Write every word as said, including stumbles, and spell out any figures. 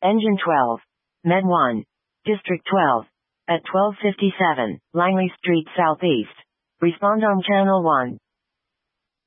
Engine twelve. Med one. District twelve. At twelve fifty-seven, Langley Street Southeast. Respond on Channel one.